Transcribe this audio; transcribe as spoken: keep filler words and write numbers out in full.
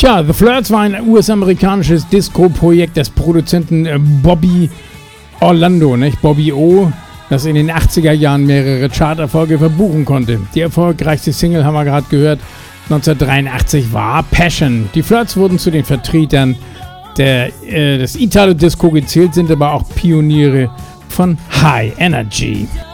Tja, The Flirts war ein U S-amerikanisches Disco-Projekt des Produzenten äh, Bobby Orlando, nicht? Bobby O, das in den achtziger Jahren mehrere Charterfolge verbuchen konnte. Die erfolgreichste Single, haben wir gerade gehört, neunzehnhundertdreiundachtzig war Passion. Die Flirts wurden zu den Vertretern der, äh, des Italo-Disco gezählt, sind aber auch Pioniere von High Energy.